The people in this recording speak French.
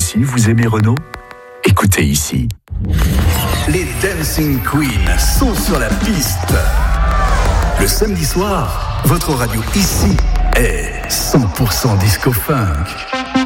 aussi, vous aimez Renault ? Écoutez ici. Les Dancing Queens sont sur la piste. Le samedi soir, votre radio ici est 100% disco funk.